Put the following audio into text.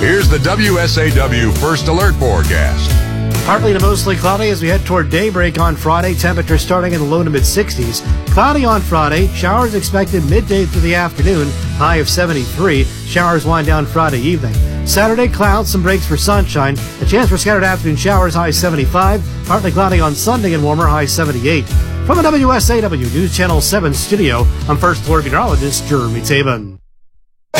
Here's the WSAW First Alert forecast. Partly to mostly cloudy as we head toward daybreak on Friday. Temperatures starting in the low to mid 60s. Cloudy on Friday. Showers expected midday through the afternoon. High of 73. Showers wind down Friday evening. Saturday, clouds, some breaks for sunshine. A chance for scattered afternoon showers. High 75. Partly cloudy on Sunday and warmer. High 78. From the WSAW News Channel 7 studio, I'm First Alert meteorologist Jeremy Taban.